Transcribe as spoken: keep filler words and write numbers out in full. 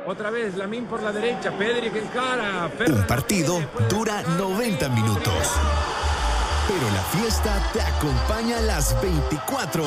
Otra vez, Lamine por la derecha, Pedri que encara. Ferran Un partido dura noventa minutos, pero la fiesta te acompaña a las veinticuatro